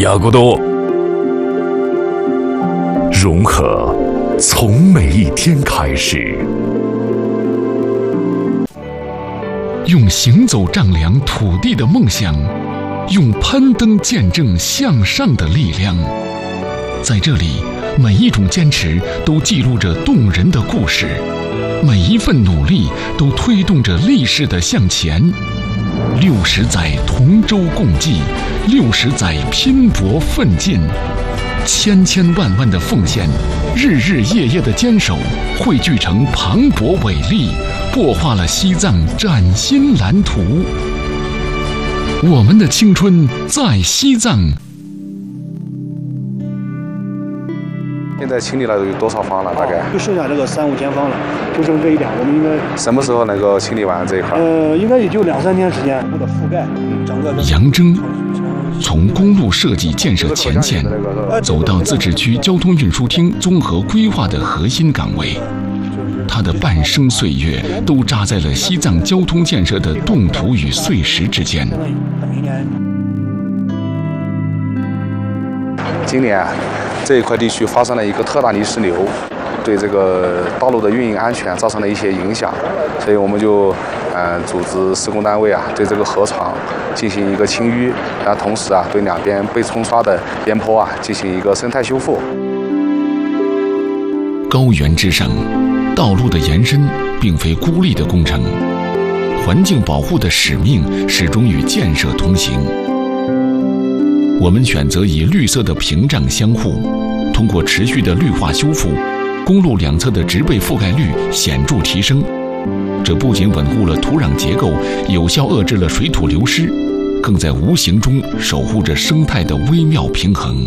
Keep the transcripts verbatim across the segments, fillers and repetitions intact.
亚古多。融合从每一天开始， 用行走丈量土地的梦想，用攀登见证向上的力量。在这里，每一种坚持都记录着动人的故事，每一份努力都推动着历史的向前。六十载同舟共济，六十载拼搏奋进，千千万万的奉献，日日夜夜的坚守，汇聚成磅礴伟力，擘画了西藏崭新蓝图。我们的青春在西藏。 现在清理了有多少方了？大概就剩下这个三五千方了，就剩这一点，我们应该什么时候能够清理完这一块？ 呃，应该也就两三天时间，或者覆盖整个。 杨征从公路设计建设前线走到自治区交通运输厅综合规划的核心岗位，他的半生岁月都扎在了西藏交通建设的冻土与碎石之间。 今年啊，这一块地区发生了一个特大泥石流，对这个道路的运营安全造成了一些影响，所以我们就嗯、呃、组织施工单位啊对这个河床进行一个清淤，然后同时啊对两边被冲刷的边坡啊进行一个生态修复。 高原之上，道路的延伸并非孤立的工程，环境保护的使命始终与建设同行。我们选择以绿色的屏障相护，通过持续的绿化修复，公路两侧的植被覆盖率显著提升。这不仅稳固了土壤结构，有效遏制了水土流失，更在无形中守护着生态的微妙平衡。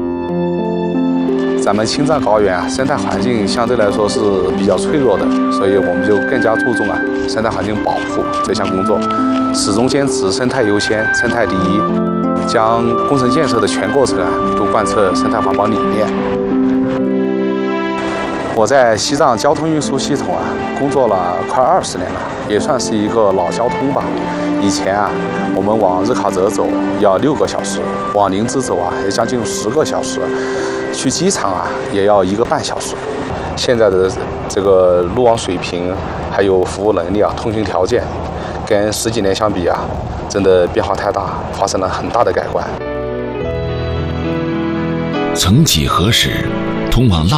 咱们青藏高原啊，生态环境相对来说是比较脆弱的，所以我们就更加注重啊生态环境保护这项工作，始终坚持生态优先、生态第一，将工程建设的全过程啊都贯彻生态环保理念。我在西藏交通运输系统啊工作了快二十年了，也算是一个老交通吧。以前啊，我们往日喀则走要六个小时，往林芝走啊也将近十个小时，去机场啊也要一个半小时。现在的这个路网水平还有服务能力啊，通行条件，跟十几年相比啊，真的变化太大，发生了很大的改观。 曾几何时，通往